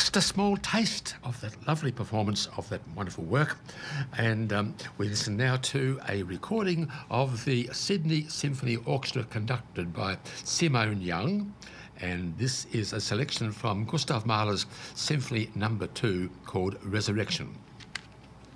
just a small taste of that lovely performance of that wonderful work. And we listen now to a recording of the Sydney Symphony Orchestra conducted by Simone Young. And this is a selection from Gustav Mahler's Symphony No. 2 called Resurrection.